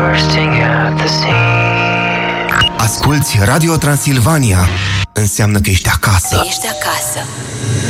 bursting at the seams. Asculți Radio Transilvania. Înseamnă că ești acasă. Ești acasă.